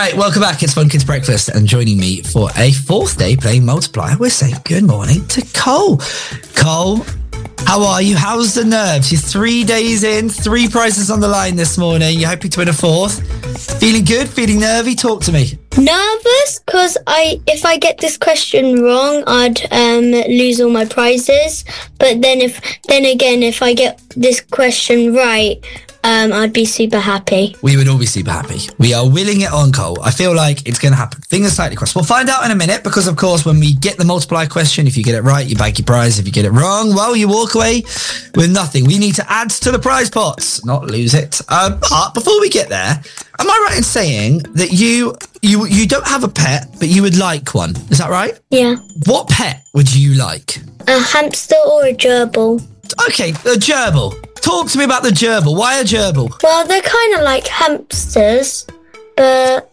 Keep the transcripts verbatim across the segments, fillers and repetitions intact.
Right, welcome back. It's Fun Kids Breakfast, and joining me for a fourth day playing Multiplier, we're saying good morning to Cole. Cole, how are you? How's the nerves? You're three days in, three prizes on the line this morning. You're hoping to win a fourth. Feeling good? Feeling nervy? Talk to me. Nervous because I, if I get this question wrong, I'd um, lose all my prizes. But then, if then again, if I get this question right, Um, I'd be super happy. We would all be super happy. We are willing it on, Cole. I feel like it's going to happen. Fingers slightly crossed. We'll find out in a minute because, of course, when we get the multiplier question, if you get it right, you bag your prize. If you get it wrong, well, you walk away with nothing. We need to add to the prize pots, not lose it. Um, but before we get there, am I right in saying that you you you don't have a pet, but you would like one? Is that right? Yeah. What pet would you like? A hamster or a gerbil? Okay, a gerbil. Talk to me about the gerbil. Why a gerbil? Well, they're kind of like hamsters, but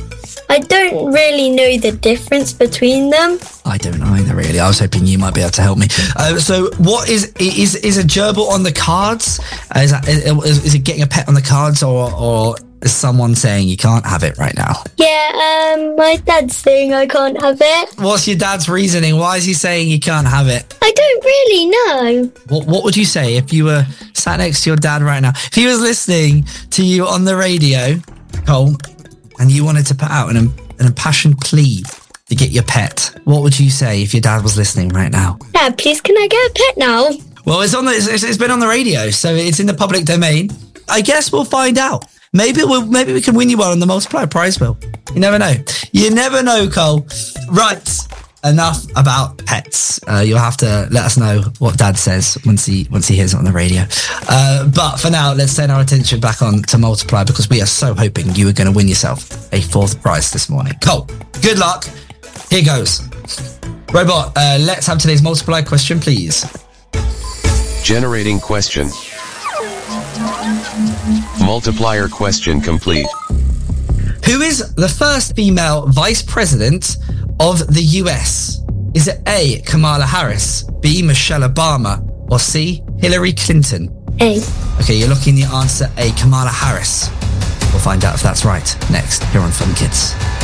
I don't really know the difference between them. I don't either, really. I was hoping you might be able to help me. Uh, so, what is is is a gerbil on the cards? Uh, is, that, is is it getting a pet on the cards, or or is someone saying you can't have it right now? Yeah, um, my dad's saying I can't have it. What's your dad's reasoning? Why is he saying you can't have it? I don't really know. What What would you say if you were sat next to your dad right now? If he was listening to you on the radio, Cole, and you wanted to put out an, an impassioned plea to get your pet, what would you say if your dad was listening right now? Dad, please, can I get a pet now? Well, it's on the, it's, it's been on the radio, so it's in the public domain. I guess we'll find out. Maybe we'll, maybe we can win you one on the multiplier prize wheel. You never know. You never know, Cole. Right. Enough about pets. Uh, you'll have to let us know what Dad says once he once he hears it on the radio. Uh, but for now, let's turn our attention back on to Multiply because we are so hoping you are going to win yourself a fourth prize this morning. Cole, good luck. Here goes. Robot, uh, let's have today's Multiply question, please. Generating question. Multiplier question complete. Who is the first female vice president of the U S? Is it A, Kamala Harris, B, Michelle Obama, or C, Hillary Clinton? A. Okay, you're looking the answer A, Kamala Harris. We'll find out if that's right next here on Fun Kids.